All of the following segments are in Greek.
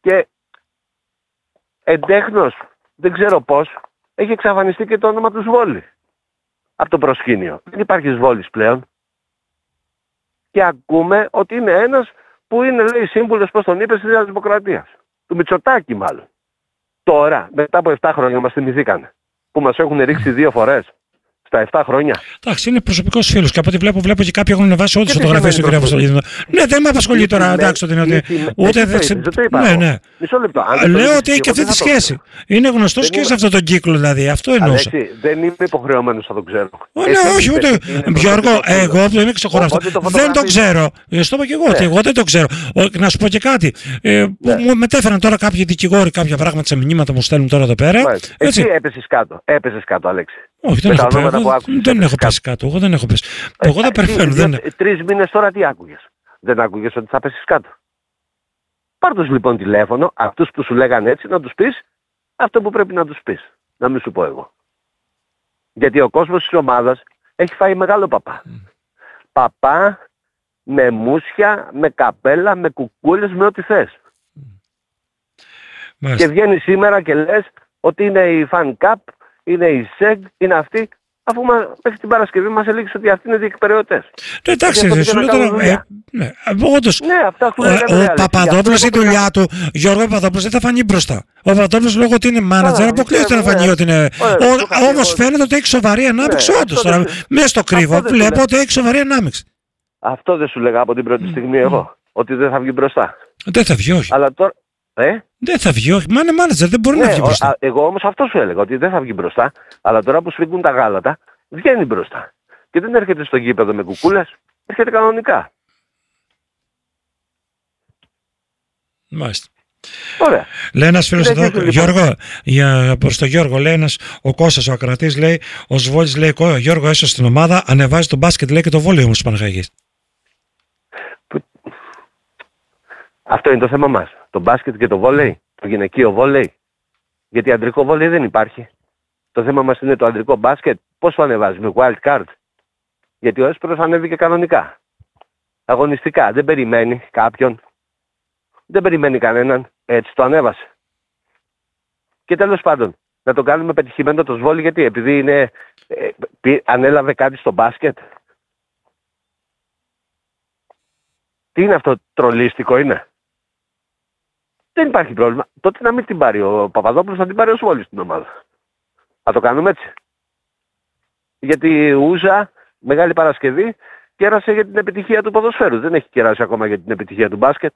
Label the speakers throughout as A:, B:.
A: Και εντέχνος, δεν ξέρω πώς, έχει εξαφανιστεί και το όνομα του Σβόλη από το προσκήνιο. Δεν υπάρχει Σβόλης πλέον. Και ακούμε ότι είναι ένας που είναι, λέει, σύμβουλος, πώς τον είπε, στη Νέα Δημοκρατία. Του Μητσοτάκη μάλλον. Τώρα, μετά από 7 χρόνια, μας θυμηθήκανε. Που μας έχουν ρίξει 2 φορές. Στα 7 χρόνια.
B: Εντάξει, είναι προσωπικός φίλος. Και από ό,τι βλέπω και κάποιοι έχουν ανεβάσει όντως φωτογραφίες του κ. Αποστολίδη. Ναι, δεν με απασχολεί τώρα. Εντάξει, ότι είναι. Ούτε δεν το είπα. Ναι.
A: Μισό λεπτό.
B: Λέω ότι έχει και αυτή τη σχέση. Είναι γνωστός και σε αυτόν τον κύκλο, δηλαδή. Αυτό εννοούσα.
A: Δεν είμαι υποχρεωμένος να το ξέρω.
B: Ναι, όχι, ούτε. Γιώργο, εγώ που είμαι ξεχωριστό. Δεν το ξέρω. Στο είπα και εγώ ότι εγώ δεν το ξέρω. Να σου πω και κάτι. Μου μετέφεραν τώρα κάποιοι δικηγόροι κάποια πράγματα σε μηνύματα μου στέλνουν τώρα εδώ πέρα.
A: Εσύ έπεσες κάτω, Αλέξη.
B: Όχι, δεν έχω πέσει κάτω. Εγώ δεν έχω πέσει. Εγώ δεν περιμένω.
A: 3 μήνες τώρα τι άκουγες? Δεν άκουγες ότι θα πέσεις κάτω? Πάρ' τους λοιπόν τηλέφωνο, αυτούς που σου λέγανε έτσι, να τους πεις αυτό που πρέπει να τους πεις. Να μην σου πω εγώ. Γιατί ο κόσμος της ομάδας έχει φάει μεγάλο παπά. Παπά με μουσια, με καπέλα, με κουκούλες, με ό,τι θες. Και βγαίνει σήμερα και λες ότι είναι η Fan Cup, είναι η ΣΕΓ, είναι αυτή, αφού μέχρι την Παρασκευή μας ελέγχει ότι αυτοί είναι διεκπαιρεωτές.
B: Εντάξει, δεν σου λέω τώρα. Όντως, ο Παπαδόπουλος η δουλειά του, Γιώργο Παπαδόπουλος, δεν θα φανεί μπροστά. Ο Παπαδόπουλος λόγω ότι είναι μάνατζερ αποκλείεται να φανεί ότι είναι. Όμως φαίνεται ότι έχει σοβαρή ανάπτυξη, όντως. Μέσα στο κρύβο βλέπω ότι έχει σοβαρή ανάπτυξη.
A: Αυτό δεν σου λέγα από την πρώτη στιγμή εγώ, ότι δεν θα βγει μπροστά.
B: Δεν θα βγει, όχι.
A: Αλλά τώρα.
B: Δεν θα βγει, όχι. Μα είναι μάνατζερ, δεν μπορεί να βγει μπροστά.
A: Εγώ όμως αυτό σου έλεγα, ότι δεν θα βγει μπροστά, αλλά τώρα που σφίγγουν τα γάλατα, βγαίνει μπροστά. Και δεν έρχεται στο γήπεδο με κουκούλες, έρχεται κανονικά.
B: Μάλιστα.
A: Ωραία.
B: Λέει ένας φίλος εδώ, Γιώργο, προς τον Γιώργο, λέει ένας, ο Κώστας, ο ακρατής, λέει, ο Σβόλης, λέει, Γιώργο, έσω στην ομάδα, ανεβάζει το μπάσκετ, λέει, και το βόλεϊ όμως Παναχαϊκής.
A: Αυτό είναι το θέμα μας. Το μπάσκετ και το βόλεϊ, το γυναικείο βόλεϊ. Γιατί αντρικό βόλεϊ δεν υπάρχει. Το θέμα μας είναι το αντρικό μπάσκετ. Πώς το ανεβάζει, με wild card? Γιατί ο Έσπρος ανέβηκε κανονικά. Αγωνιστικά. Δεν περιμένει κάποιον. Δεν περιμένει κανέναν. Έτσι το ανέβασε. Και τέλος πάντων, να το κάνουμε πετυχημένο το Σβόλι, γιατί επειδή είναι, ανέλαβε κάτι στο μπάσκετ. Τι είναι αυτό, τρολίστικο είναι? Δεν υπάρχει πρόβλημα. Τότε να μην την πάρει ο Παπαδόπουλος, να την πάρει ο Σβόλης στην ομάδα. Θα το κάνουμε έτσι. Γιατί η Ούζα, Μεγάλη Παρασκευή, κέρασε για την επιτυχία του ποδοσφαίρου. Δεν έχει κεράσει ακόμα για την επιτυχία του μπάσκετ.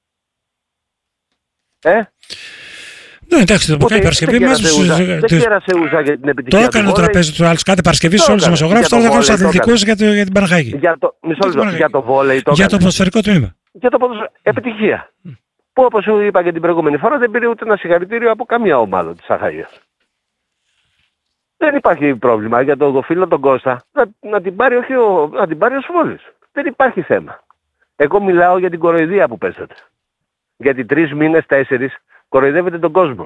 B: Ναι, εντάξει, το κάνει Παρασκευή μας.
A: Δεν κέρασε Ούζα για την επιτυχία του.
B: Το έκανε το τραπέζι του άλλους κάθε Παρασκευή σε όλους τους δημοσιογράφους. Τώρα θα κάνω στους αθλητικούς για την Παναχαϊκή.
A: Για το βόλεϊ.
B: Για το ποδοσφαιρικό τμήμα.
A: Για το ποδοσφαιρικό. Επιτυχία. Που όπως σου είπα και την προηγούμενη φορά, δεν πήρε ούτε ένα συγχαρητήριο από καμία ομάδα της Αχαΐας. Δεν υπάρχει πρόβλημα για τον φίλο τον Κώστα να την πάρει, να την πάρει ο Σβόλης. Δεν υπάρχει θέμα. Εγώ μιλάω για την κοροϊδία που παίζεται. Γιατί 3 μήνες, 4 κοροϊδεύετε τον κόσμο.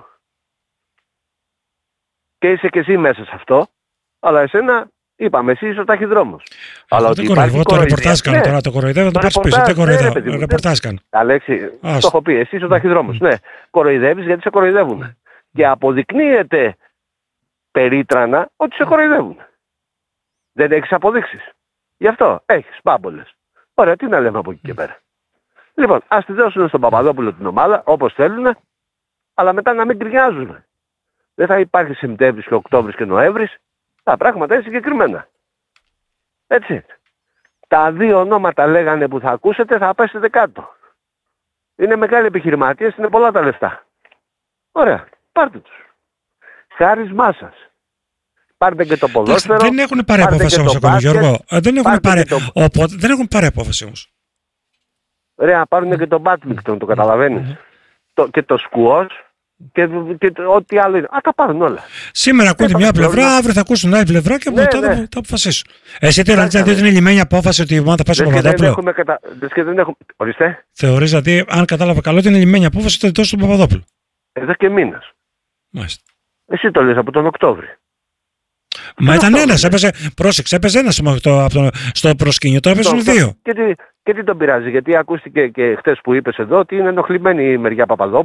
A: Και είσαι και εσύ μέσα σε αυτό, αλλά εσένα είπαμε, εσύ είσαι ο ταχυδρόμος.
B: Αλλά ότι εγώ το ρεπορτάζ κάνω τώρα, το κοροϊδεύω, το πάρεις πίσω. Δεν κοροϊδεύω, ρεπορτάζ κάνω.
A: Αλέξη, το έχω πει, εσύ είσαι ο ταχυδρόμος. Ναι, κοροϊδεύεις γιατί σε κοροϊδεύουν. Και αποδεικνύεται περίτρανα ότι σε κοροϊδεύουν. Δεν έχεις αποδείξεις. Γι' αυτό έχεις πάμπολες. Ωραία, τι να λέμε από εκεί και πέρα. Λοιπόν, ας τη δώσουν στον Παπαδόπουλο την ομάδα, όπως θέλουν, αλλά μετά να μην γκρινιάζουν. Δεν θα υπάρχει Σεπτέμβρης και Οκτώβρης και Νοέμβρης. Τα πράγματα είναι συγκεκριμένα. Έτσι. Τα 2 ονόματα λέγανε που θα ακούσετε, θα πέσετε κάτω. Είναι μεγάλοι επιχειρηματίες, είναι πολλά τα λεφτά. Ωραία, πάρτε τους. Χάρισμά σας. Πάρτε και το ποδόσφαιρο.
B: Δεν έχουν πάρει απόφαση όμως ακόμα, Γιώργο. Δεν έχουν πάρει απόφαση όμως.
A: Ωραία, πάρουν και το μπάτμικτον, το καταλαβαίνεις. Και το σκουός και ό,τι άλλο είναι. Τα πάρουν όλα.
B: Σήμερα ακούτε μια πλευρά, αύριο θα ακούσουν άλλη πλευρά και μετά θα αποφασίσουν. Εσύ τι δηλαδή ότι είναι λυμμένη απόφαση ότι η ομάδα θα πάει στον Παπαδόπουλο?
A: Ορίστε.
B: Θεωρείς δηλαδή, αν κατάλαβα καλό, ότι είναι λυμμένη απόφαση ότι θα δώσει στον Παπαδόπουλο?
A: Εδώ και μήνας.
B: Μάλιστα.
A: Εσύ το λες από τον Οκτώβρη.
B: Μα ήταν ένας, έπαιζε ένας στο προσκήνιο, τώρα παίζουν 2.
A: Και τι τον πειράζει, γιατί ακούστηκε και χτες που είπες εδώ ότι είναι ενοχλημένη η μεριά Παπαδόπουλου.